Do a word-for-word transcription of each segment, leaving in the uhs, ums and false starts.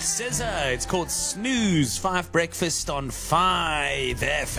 Scissor. It's called Snooze. Five Breakfast on five F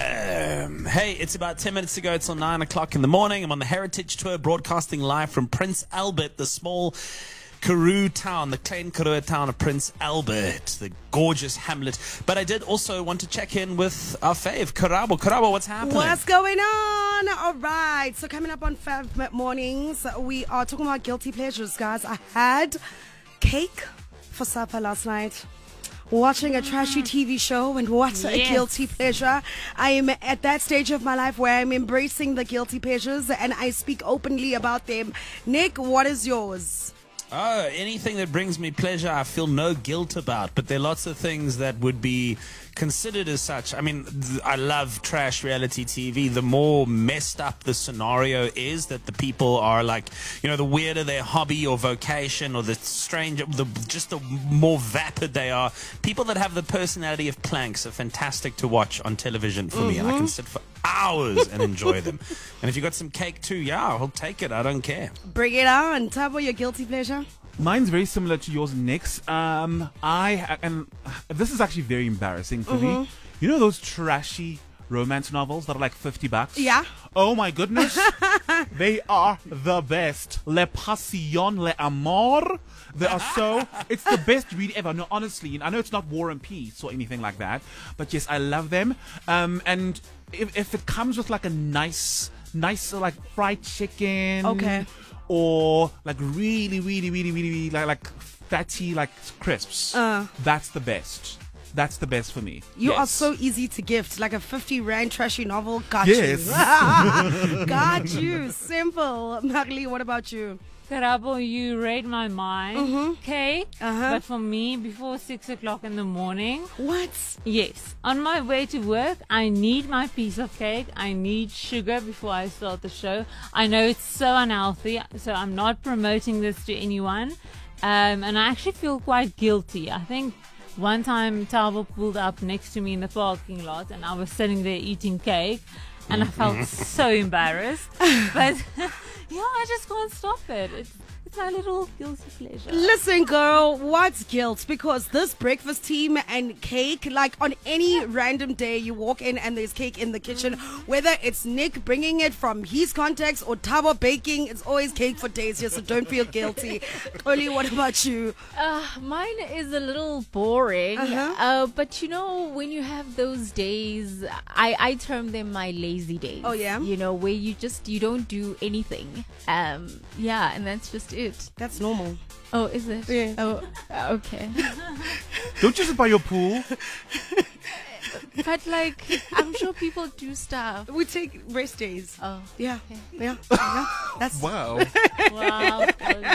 M. Hey, it's about ten minutes to go till nine o'clock in the morning. I'm on the Heritage Tour, broadcasting live from Prince Albert, the small Karoo town, the Klein Karoo town of Prince Albert, the gorgeous hamlet. But I did also want to check in with our fave, Karabo. Karabo, what's happening? What's going on? All right. So coming up on Fab Mornings, we are talking about guilty pleasures, guys. I had cake for supper last night. Watching a trashy T V show, and what a Yes. guilty pleasure. I am at that stage of my life where I'm embracing the guilty pleasures and I speak openly about them. Nick, what is yours? Oh, anything that brings me pleasure, I feel no guilt about. But there are lots of things that would be considered as such. I mean, th- I love trash reality T V. The more messed up the scenario is, that the people are like, you know, the weirder their hobby or vocation, or the stranger, the just the more vapid they are. People that have the personality of planks are fantastic to watch on television for me. And I can sit for hours and enjoy them. And if you got some cake too, yeah, I'll take it. I don't care. Bring it on. Tabo, your guilty pleasure? Mine's very similar to yours, Nick's. Um, I and this is actually very embarrassing for Mm-hmm. me. You know those trashy romance novels that are like fifty bucks? Yeah. Oh my goodness, they are the best. Le Passion, Le Amour. They are so. It's the best read ever. No, honestly, and I know it's not War and Peace or anything like that, but yes, I love them. Um, and if, if it comes with like a nice, nice uh, like fried chicken. Okay. Or like really, really, really, really, really like like fatty like crisps. Uh. That's the best. That's the best for me. You Yes. are so easy to gift. Like a fifty rand trashy novel. Got Yes. you. Got you. Simple. Magli, what about you? Karabo, you read my mind. Okay. Uh-huh. But for me, before six o'clock in the morning, What? yes, on my way to work, I need my piece of cake. I need sugar before I start the show. I know it's so unhealthy, so I'm not promoting this to anyone. Um, and I actually feel quite guilty. I think one time Talbot pulled up next to me in the parking lot, and I was sitting there eating cake, and I felt so embarrassed. But yeah, I just can't stop it. It's, it's my little guilty pleasure. Listen, girl, what's guilt? Because this breakfast team and cake, like on any random day you walk in and there's cake in the kitchen, whether it's Nick bringing it from his contacts or Tabo baking, it's always cake for days here, so don't feel guilty. Oli, what about you? Uh, mine is a little boring, Uh-huh. uh, but you know, when you have those days, I, I term them my lazy days. Oh, yeah? You know, where you just, you don't do anything. Um, yeah, and that's just it. That's normal. Oh, is it? Yeah. Oh, uh, okay. Don't you sit by your pool? But like, I'm sure people do stuff. We take rest days. Oh, Yeah. Yeah. yeah. That's Wow. Wow.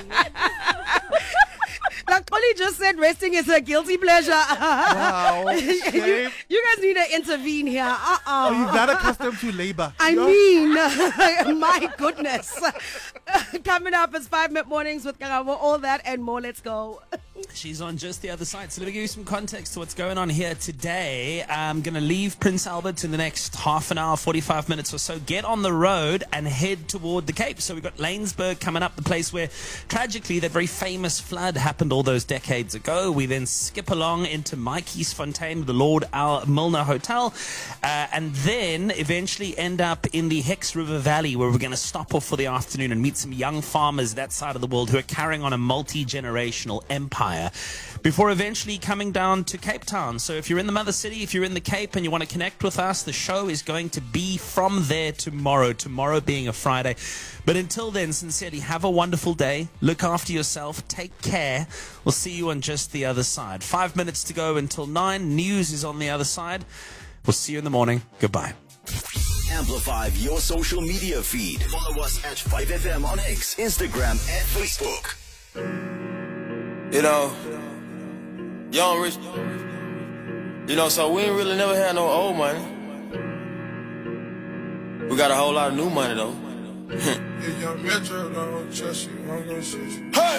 like Oli just said, resting is a guilty pleasure. Wow. you, Shame. you guys need to intervene here. Uh-uh. Are you that accustomed to labor? I Yeah. mean, my goodness. Coming up is five minute mornings with Karabo. All that and more. Let's go. She's on just the other side. So let me give you some context to what's going on here today. I'm going to leave Prince Albert in the next half an hour, forty-five minutes or so. Get on the road and head toward the Cape. So we've got Lanesburg coming up, the place where tragically that very famous flood happened all those decades ago. We then skip along into Mikey'sfontein, the Lord Al Milner Hotel, uh, and then eventually end up in the Hex River Valley, where we're going to stop off for the afternoon and meet some young farmers that side of the world who are carrying on a multi-generational empire before eventually coming down to Cape Town. So if you're in the Mother City, if you're in the Cape and you want to connect with us, the show is going to be from there tomorrow, tomorrow being a Friday. But until then, sincerely, have a wonderful day. Look after yourself. Take care. We'll see you on just the other side. Five minutes to go until nine. News is on the other side. We'll see you in the morning. Goodbye. Amplify your social media feed. Follow us at five F M on X, Instagram, and Facebook. You know, young rich, you know, so we ain't really never had no old money. We got a whole lot of new money though. If young Metro don't trust you, I'm gonna shoot you. Hey!